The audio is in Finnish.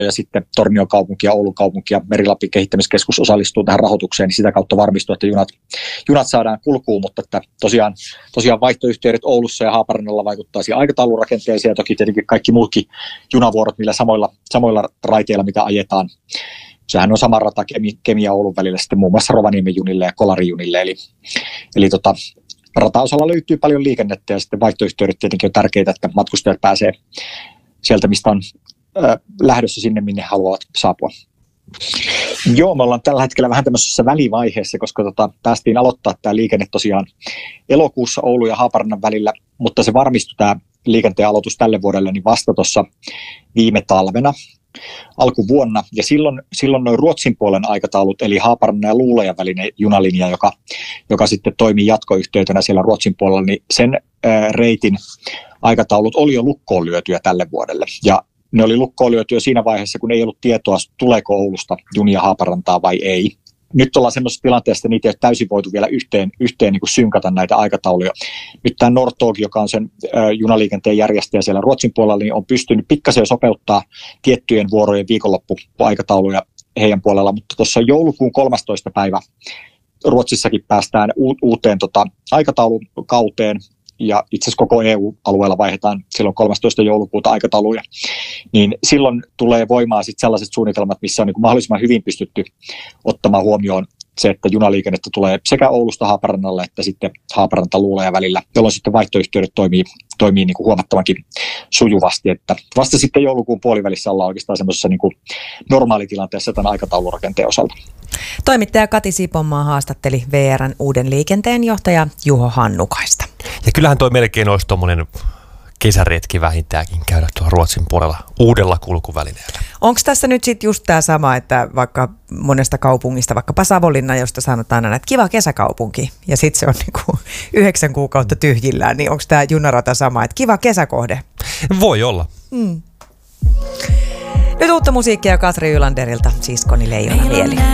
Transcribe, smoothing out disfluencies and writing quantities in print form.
ja sitten Tornion kaupunki ja Oulun kaupunki ja Meri-Lapin kehittämiskeskus osallistuu tähän rahoitukseen, niin sitä kautta varmistuu, että junat saadaan kulkuun, mutta että tosiaan vaihtoyhteydet Oulussa ja Haaparannalla vaikuttaa siihen aikataulurakenteeseen ja toki tietenkin kaikki muutkin junavuorot, millä samoilla raiteilla, mitä ajetaan. Sehän on sama rata Kemi ja Oulun välillä sitten muun muassa Rovaniemen junille ja Kolarin junille, eli rataosalla löytyy paljon liikennettä ja sitten vaihtoyhteydet tietenkin on tärkeitä, että matkustajat pääsee sieltä, mistä on lähdössä sinne, minne haluavat saapua. Joo, me ollaan tällä hetkellä vähän tämmöisessä välivaiheessa, koska päästiin aloittaa tämä liikenne tosiaan elokuussa Oulun ja Haaparannan välillä, mutta se varmistui tämä liikenteen aloitus tälle vuodelle niin vasta tuossa viime talvena alkuvuonna, ja silloin noin Ruotsin puolen aikataulut, eli Haaparannan ja Luulajan välinen junalinja, joka sitten toimii jatkoyhteytenä siellä Ruotsin puolella, niin sen reitin aikataulut oli jo lukkoon lyötyjä tälle vuodelle, ja ne oli lukkoon lyötyä siinä vaiheessa, kun ei ollut tietoa, tuleeko Oulusta junia Haaparantaa vai ei. Nyt ollaan semmoisessa tilanteessa, että niitä ei ole täysin voitu vielä yhteen niin kuin synkata näitä aikatauluja. Nyt tämä Norrtåg, joka on sen junaliikenteen järjestäjä siellä Ruotsin puolella, niin on pystynyt pikkasen sopeuttaa tiettyjen vuorojen viikonloppuaikatauluja heidän puolella, mutta tuossa joulukuun 13. päivä Ruotsissakin päästään uuteen aikataulukauteen, ja itse asiassa koko EU-alueella vaihdetaan silloin 13. joulukuuta aikatauluja, niin silloin tulee voimaan sitten sellaiset suunnitelmat, missä on niin kuin mahdollisimman hyvin pystytty ottamaan huomioon se, että junaliikennettä tulee sekä Oulusta Haaparannalle että sitten Haaparanta-Luulaja välillä, jolloin sitten vaihtoyhteydet toimii niin kuin huomattavankin sujuvasti, että vasta sitten joulukuun puolivälissä ollaan oikeastaan semmoisessa niin kuin normaalitilanteessa tämän aikataulurakenteen osalta. Toimittaja Kati Sipomaa haastatteli VR:n uuden liikenteen johtaja Juho Hannukaista. Ja kyllähän toi melkein olisi tuommoinen kesäretki vähintäänkin käydä tuolla Ruotsin puolella uudella kulkuvälineellä. Onko tässä nyt sitten just tämä sama, että vaikka monesta kaupungista, vaikkapa Savonlinna, josta sanotaan aina, että kiva kesäkaupunki, ja sitten se on niinku 9 kuukautta tyhjillään, niin onko tämä junarata sama, että kiva kesäkohde? Voi olla. Nyt uutta musiikkia Katri Ylanderilta, Siskoni Leijona mieli.